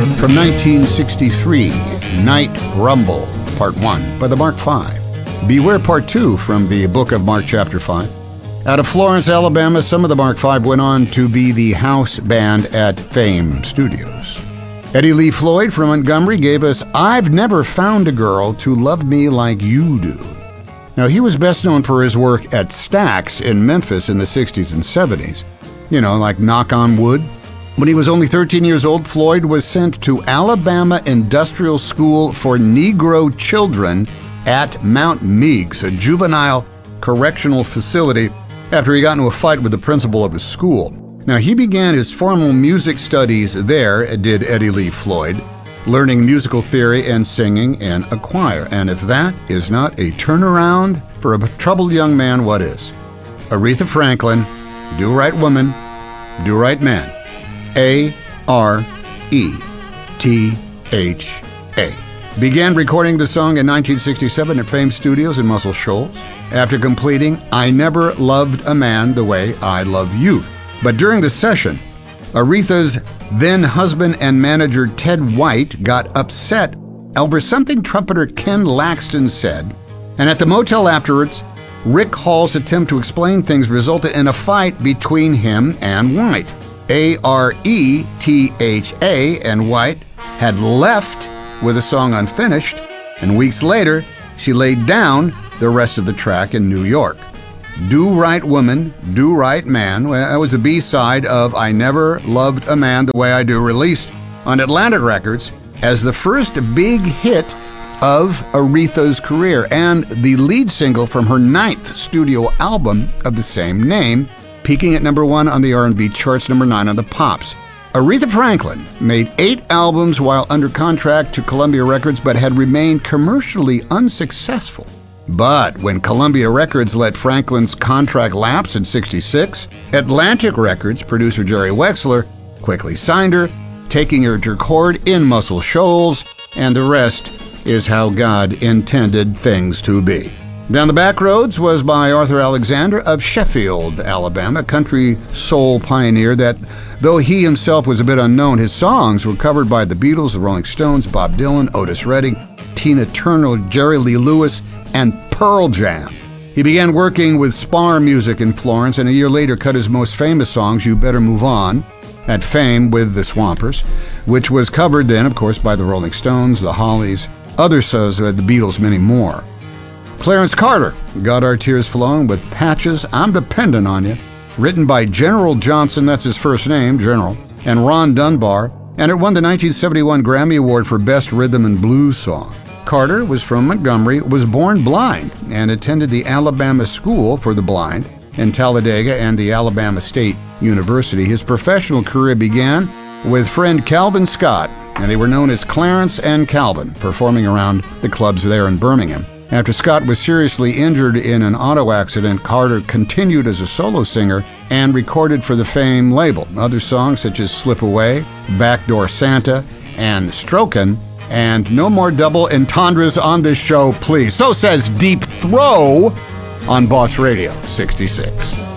From 1963, Night Rumble, Part 1, by the Mark V. Beware, Part 2, from the Book of Mark, Chapter 5. Out of Florence, Alabama, some of the Mark V went on to be the house band at Fame Studios. Eddie Lee Floyd from Montgomery gave us I've Never Found a Girl to Love Me Like You Do. Now, he was best known for his work at Stax in Memphis in the 60s and 70s. Like Knock on Wood. When he was only 13 years old, Floyd was sent to Alabama Industrial School for Negro Children at Mount Meigs, a juvenile correctional facility, after he got into a fight with the principal of his school. Now, he began his formal music studies there, did Eddie Lee Floyd, learning musical theory and singing in a choir. And if that is not a turnaround for a troubled young man, what is? Aretha Franklin, Do Right Woman, Do Right Man. Aretha. Began recording the song in 1967 at Fame Studios in Muscle Shoals after completing I Never Loved a Man the Way I Love You. But during the session, Aretha's then husband and manager Ted White got upset over something trumpeter Ken Laxton said, and at the motel afterwards, Rick Hall's attempt to explain things resulted in a fight between him and White. Aretha, and White had left with the song unfinished, and weeks later, she laid down the rest of the track in New York. Do Right Woman, Do Right Man, that was the B-side of I Never Loved a Man the Way I Do, released on Atlantic Records as the first big hit of Aretha's career and the lead single from her 9th studio album of the same name, peaking at number 1 on the R&B charts, number 9 on the Pops. Aretha Franklin made 8 albums while under contract to Columbia Records, but had remained commercially unsuccessful. But when Columbia Records let Franklin's contract lapse in '66, Atlantic Records producer Jerry Wexler quickly signed her, taking her to record in Muscle Shoals, and the rest is how God intended things to be. Down the Back Roads was by Arthur Alexander of Sheffield, Alabama, a country soul pioneer that, though he himself was a bit unknown, his songs were covered by the Beatles, the Rolling Stones, Bob Dylan, Otis Redding, Tina Turner, Jerry Lee Lewis, and Pearl Jam. He began working with Spar Music in Florence, and a year later cut his most famous songs, You Better Move On, at Fame with the Swampers, which was covered then, of course, by the Rolling Stones, the Hollies, other shows, the Beatles, many more. Clarence Carter got our tears flowing with Patches, I'm Dependent on You, written by General Johnson, that's his first name, General, and Ron Dunbar, and it won the 1971 Grammy Award for Best Rhythm and Blues Song. Carter was from Montgomery, was born blind, and attended the Alabama School for the Blind in Talladega and the Alabama State University. His professional career began with friend Calvin Scott, and they were known as Clarence and Calvin, performing around the clubs there in Birmingham. After Scott was seriously injured in an auto accident, Carter continued as a solo singer and recorded for the Fame label. Other songs such as Slip Away, Backdoor Santa, and Strokin', and no more double entendres on this show, please. So says Deep Throw on Boss Radio 66.